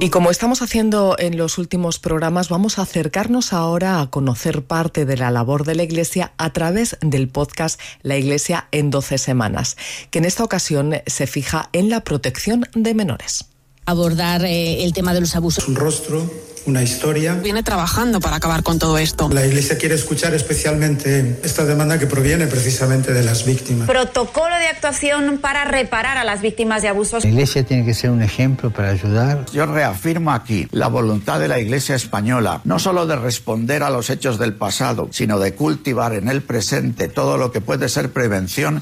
Y como estamos haciendo en los últimos programas, vamos a acercarnos ahora a conocer parte de la labor de la Iglesia a través del podcast La Iglesia en 12 semanas, que en esta ocasión se fija en la protección de menores. Abordar el tema de los abusos. Un rostro, una historia. Viene trabajando para acabar con todo esto. La Iglesia quiere escuchar especialmente esta demanda que proviene precisamente de las víctimas. Protocolo de actuación para reparar a las víctimas de abusos. La Iglesia tiene que ser un ejemplo para ayudar. Yo reafirmo aquí la voluntad de la Iglesia española, no solo de responder a los hechos del pasado, sino de cultivar en el presente todo lo que puede ser prevención.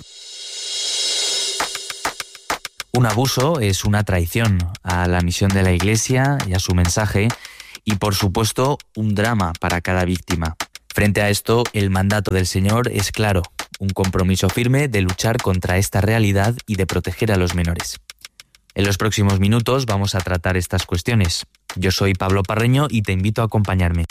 Un abuso es una traición a la misión de la Iglesia y a su mensaje y, por supuesto, un drama para cada víctima. Frente a esto, el mandato del Señor es claro, un compromiso firme de luchar contra esta realidad y de proteger a los menores. En los próximos minutos vamos a tratar estas cuestiones. Yo soy Pablo Parreño y te invito a acompañarme.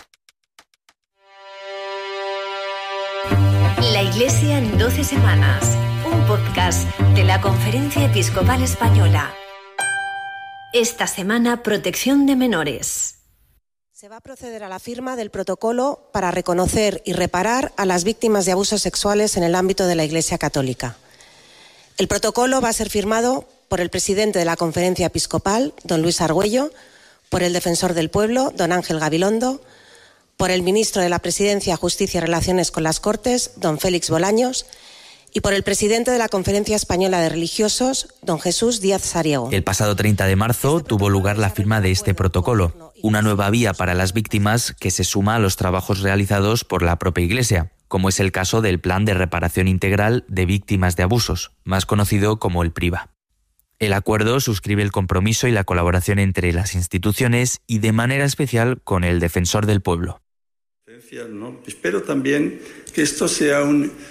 La Iglesia en 12 semanas. Un podcast de la Conferencia Episcopal Española. Esta semana, protección de menores. Se va a proceder a la firma del protocolo para reconocer y reparar a las víctimas de abusos sexuales en el ámbito de la Iglesia Católica. El protocolo va a ser firmado por el presidente de la Conferencia Episcopal, don Luis Argüello, por el defensor del pueblo, don Ángel Gabilondo, por el ministro de la Presidencia, Justicia y Relaciones con las Cortes, don Félix Bolaños, y por el presidente de la Conferencia Española de Religiosos, don Jesús Díaz Sariego. El pasado 30 de marzo tuvo lugar la firma de este protocolo, una nueva vía para las víctimas que se suma a los trabajos realizados por la propia Iglesia, como es el caso del Plan de Reparación Integral de Víctimas de Abusos, más conocido como el PRIVA. El acuerdo suscribe el compromiso y la colaboración entre las instituciones y de manera especial con el Defensor del Pueblo. Espero también que esto sea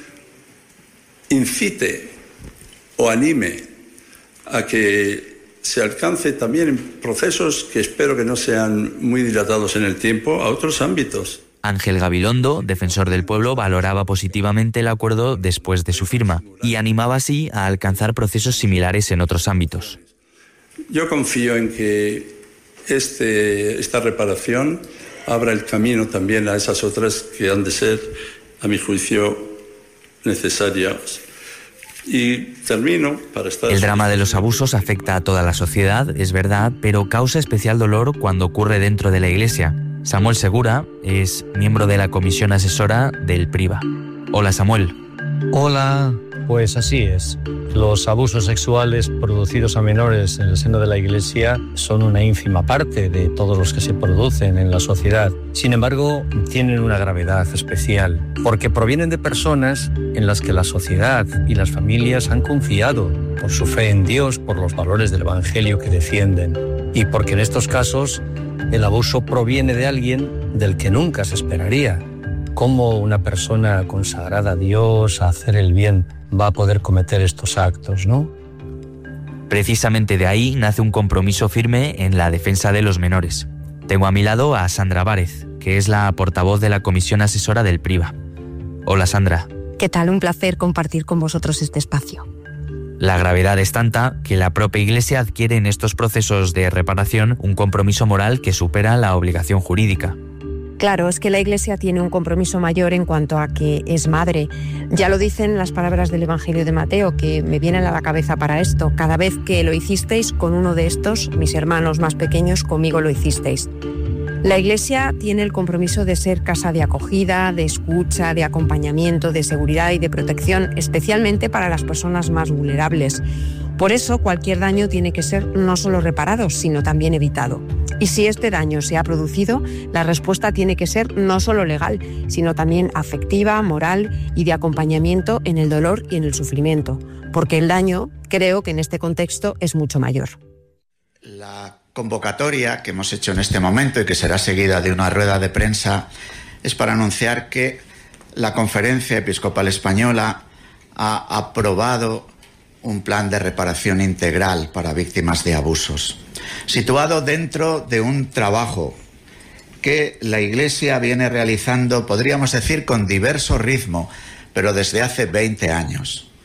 incite o anime a que se alcance también en procesos que espero que no sean muy dilatados en el tiempo a otros ámbitos. Ángel Gabilondo, defensor del pueblo, valoraba positivamente el acuerdo después de su firma y animaba así a alcanzar procesos similares en otros ámbitos. Yo confío en que esta reparación abra el camino también a esas otras que han de ser, a mi juicio, necesarias. Y termino para estar... El drama de los abusos afecta a toda la sociedad, es verdad, pero causa especial dolor cuando ocurre dentro de la Iglesia. Samuel Segura es miembro de la Comisión Asesora del PRIVA. Hola, Samuel. Hola, pues así es. Los abusos sexuales producidos a menores en el seno de la Iglesia son una ínfima parte de todos los que se producen en la sociedad. Sin embargo, tienen una gravedad especial, porque provienen de personas en las que la sociedad y las familias han confiado por su fe en Dios, por los valores del Evangelio que defienden, y porque en estos casos el abuso proviene de alguien del que nunca se esperaría. ¿Cómo una persona consagrada a Dios, a hacer el bien, va a poder cometer estos actos, no? Precisamente de ahí nace un compromiso firme en la defensa de los menores. Tengo a mi lado a Sandra Várez, que es la portavoz de la Comisión Asesora del PRIVA. Hola, Sandra. ¿Qué tal? Un placer compartir con vosotros este espacio. La gravedad es tanta que la propia Iglesia adquiere en estos procesos de reparación un compromiso moral que supera la obligación jurídica. Claro, es que la Iglesia tiene un compromiso mayor en cuanto a que es madre. Ya lo dicen las palabras del Evangelio de Mateo, que me vienen a la cabeza para esto. Cada vez que lo hicisteis con uno de estos, mis hermanos más pequeños, conmigo lo hicisteis. La Iglesia tiene el compromiso de ser casa de acogida, de escucha, de acompañamiento, de seguridad y de protección, especialmente para las personas más vulnerables. Por eso, cualquier daño tiene que ser no solo reparado, sino también evitado. Y si este daño se ha producido, la respuesta tiene que ser no solo legal, sino también afectiva, moral y de acompañamiento en el dolor y en el sufrimiento. Porque el daño, creo que en este contexto, es mucho mayor. La convocatoria que hemos hecho en este momento y que será seguida de una rueda de prensa es para anunciar que la Conferencia Episcopal Española ha aprobado un plan de reparación integral para víctimas de abusos, situado dentro de un trabajo que la Iglesia viene realizando, podríamos decir, con diverso ritmo, pero desde hace 20 años,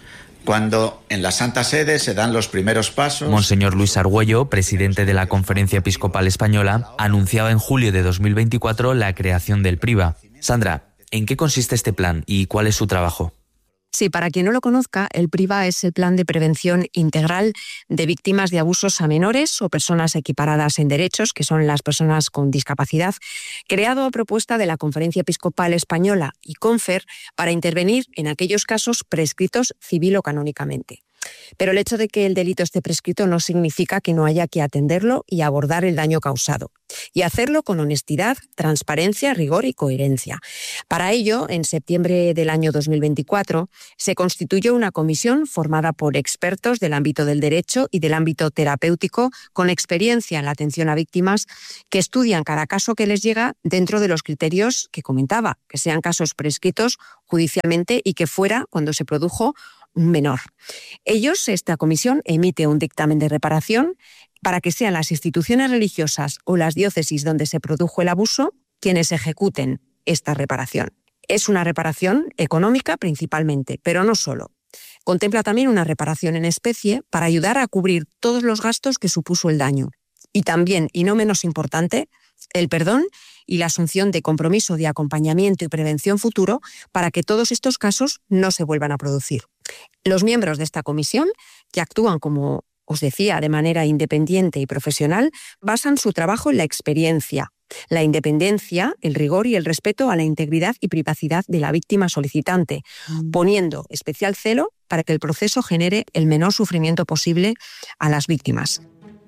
cuando en la Santa Sede se dan los primeros pasos. Monseñor Luis Argüello, presidente de la Conferencia Episcopal Española, anunciaba en julio de 2024 la creación del PRIVA. Sandra, ¿en qué consiste este plan y cuál es su trabajo? Sí, para quien no lo conozca, el PRIVA es el Plan de Prevención Integral de Víctimas de Abusos a Menores o Personas Equiparadas en Derechos, que son las personas con discapacidad, creado a propuesta de la Conferencia Episcopal Española y CONFER para intervenir en aquellos casos prescritos civil o canónicamente. Pero el hecho de que el delito esté prescrito no significa que no haya que atenderlo y abordar el daño causado. Y hacerlo con honestidad, transparencia, rigor y coherencia. Para ello, en septiembre del año 2024, se constituyó una comisión formada por expertos del ámbito del derecho y del ámbito terapéutico con experiencia en la atención a víctimas que estudian cada caso que les llega dentro de los criterios que comentaba, que sean casos prescritos judicialmente y que fuera cuando se produjo un menor. Esta comisión emite un dictamen de reparación para que sean las instituciones religiosas o las diócesis donde se produjo el abuso quienes ejecuten esta reparación. Es una reparación económica principalmente, pero no solo. Contempla también una reparación en especie para ayudar a cubrir todos los gastos que supuso el daño. Y también, y no menos importante, el perdón y la asunción de compromiso de acompañamiento y prevención futuro para que todos estos casos no se vuelvan a producir. Los miembros de esta comisión, que actúan, como os decía, de manera independiente y profesional, basan su trabajo en la experiencia, la independencia, el rigor y el respeto a la integridad y privacidad de la víctima solicitante, poniendo especial celo para que el proceso genere el menor sufrimiento posible a las víctimas.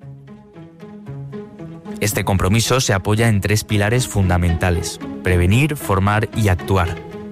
Este compromiso se apoya en 3 pilares fundamentales: prevenir, formar y actuar.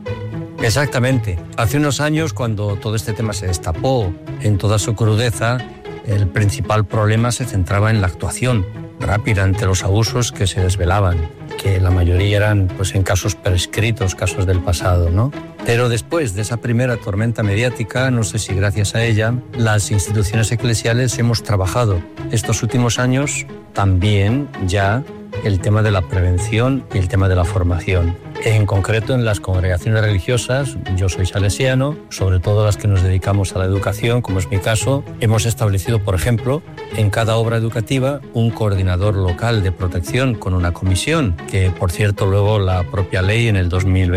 Exactamente. Hace unos años, cuando todo este tema se destapó en toda su crudeza, el principal problema se centraba en la actuación rápida ante los abusos que se desvelaban, que la mayoría eran en casos prescritos, casos del pasado, ¿no? Pero después de esa primera tormenta mediática, no sé si gracias a ella, las instituciones eclesiales hemos trabajado estos últimos años también ya el tema de la prevención y el tema de la formación. En concreto, en las congregaciones religiosas, yo soy salesiano, sobre todo las que nos dedicamos a la educación, como es mi caso, hemos establecido, por ejemplo, en cada obra educativa un coordinador local de protección con una comisión, que por cierto luego la propia ley en el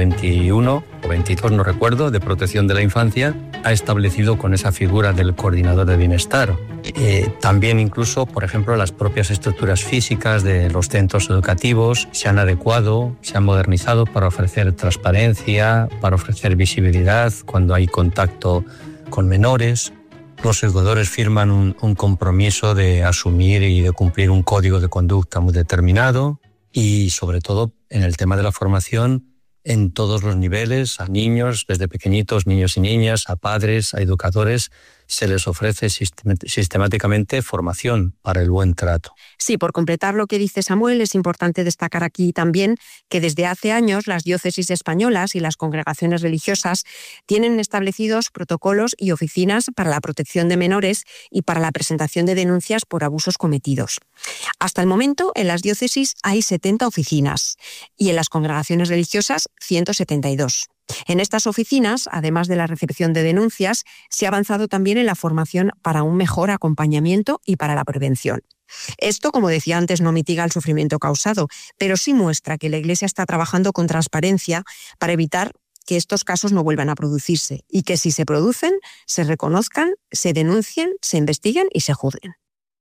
2021 o 22, no recuerdo, de protección de la infancia, ha establecido con esa figura del coordinador de bienestar. También incluso, por ejemplo, las propias estructuras físicas de los centros educativos se han adecuado, se han modernizado para ofrecer transparencia, para ofrecer visibilidad cuando hay contacto con menores. Los educadores firman un compromiso de asumir y de cumplir un código de conducta muy determinado y, sobre todo, en el tema de la formación, en todos los niveles, a niños, desde pequeñitos, niños y niñas, a padres, a educadores, se les ofrece sistemáticamente formación para el buen trato. Sí, por completar lo que dice Samuel, es importante destacar aquí también que desde hace años las diócesis españolas y las congregaciones religiosas tienen establecidos protocolos y oficinas para la protección de menores y para la presentación de denuncias por abusos cometidos. Hasta el momento, en las diócesis hay 70 oficinas y en las congregaciones religiosas 172. En estas oficinas, además de la recepción de denuncias, se ha avanzado también en la formación para un mejor acompañamiento y para la prevención. Esto, como decía antes, no mitiga el sufrimiento causado, pero sí muestra que la Iglesia está trabajando con transparencia para evitar que estos casos no vuelvan a producirse y que si se producen, se reconozcan, se denuncien, se investiguen y se juzguen.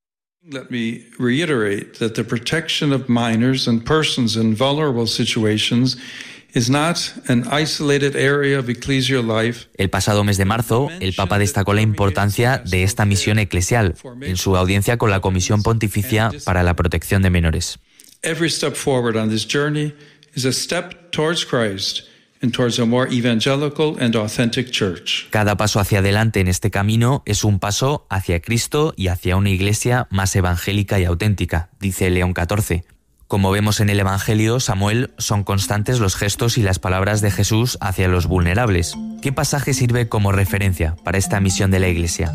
Let me reiterate that the protection of minors and persons in vulnerable situations is not an isolated area of ecclesial life. El pasado mes de marzo, el Papa destacó la importancia de esta misión eclesial en su audiencia con la Comisión Pontificia para la Protección de Menores. Every step forward on this journey is a step towards Christ and towards a more evangelical and authentic church. Cada paso hacia adelante en este camino es un paso hacia Cristo y hacia una iglesia más evangélica y auténtica, dice León XIV. Como vemos en el Evangelio, Samuel, son constantes los gestos y las palabras de Jesús hacia los vulnerables. ¿Qué pasaje sirve como referencia para esta misión de la Iglesia?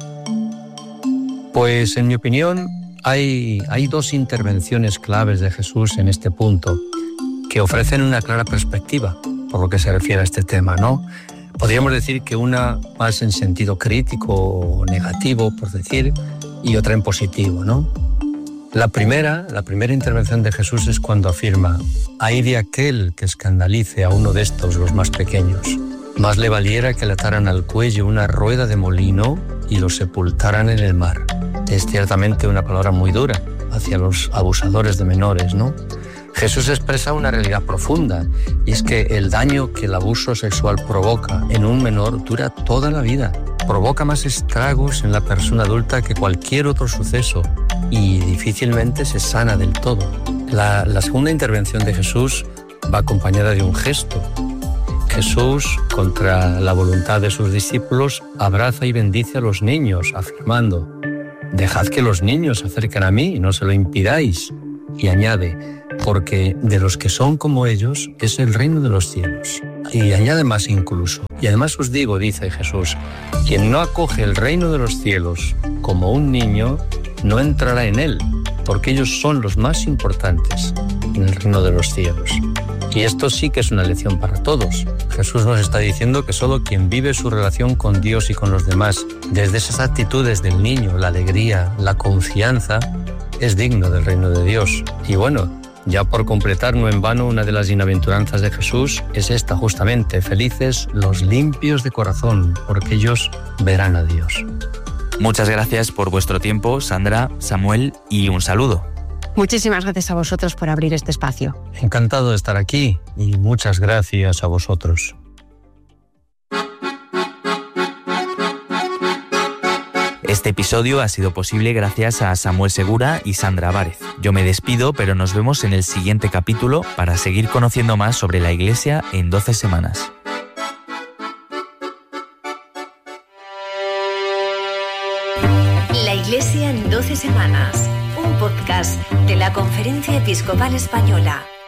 Pues, en mi opinión, hay 2 intervenciones claves de Jesús en este punto que ofrecen una clara perspectiva por lo que se refiere a este tema, ¿no? Podríamos decir que una más en sentido crítico o negativo, por decir, y otra en positivo, ¿no? La primera intervención de Jesús es cuando afirma: «Ay de aquel que escandalice a uno de estos, los más pequeños. Más le valiera que le ataran al cuello una rueda de molino y lo sepultaran en el mar». Es ciertamente una palabra muy dura hacia los abusadores de menores, ¿no? Jesús expresa una realidad profunda, y es que el daño que el abuso sexual provoca en un menor dura toda la vida. Provoca más estragos en la persona adulta que cualquier otro suceso y difícilmente se sana del todo. La segunda intervención de Jesús va acompañada de un gesto. Jesús, contra la voluntad de sus discípulos, abraza y bendice a los niños, afirmando: «Dejad que los niños se acerquen a mí, no se lo impidáis». Y añade: «Porque de los que son como ellos es el reino de los cielos». Y añade más incluso: «Y además os digo», dice Jesús, «quien no acoge el reino de los cielos como un niño, no entrará en él, porque ellos son los más importantes en el reino de los cielos». Y esto sí que es una lección para todos. Jesús nos está diciendo que solo quien vive su relación con Dios y con los demás desde esas actitudes del niño, la alegría, la confianza, es digno del reino de Dios. Y bueno, ya por completar, no en vano, una de las bienaventuranzas de Jesús es esta justamente: felices los limpios de corazón, porque ellos verán a Dios. Muchas gracias por vuestro tiempo, Sandra, Samuel, y un saludo. Muchísimas gracias a vosotros por abrir este espacio. Encantado de estar aquí y muchas gracias a vosotros. Este episodio ha sido posible gracias a Samuel Segura y Sandra Várez. Yo me despido, pero nos vemos en el siguiente capítulo para seguir conociendo más sobre la Iglesia en 12 semanas. La Iglesia en 12 semanas, un podcast de la Conferencia Episcopal Española.